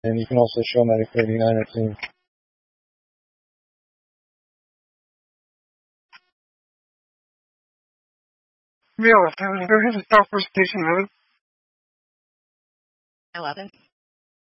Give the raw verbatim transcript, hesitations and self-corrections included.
And you can also show Medical eighty-nine team. Real, go ahead and start first station, Evan. eleven.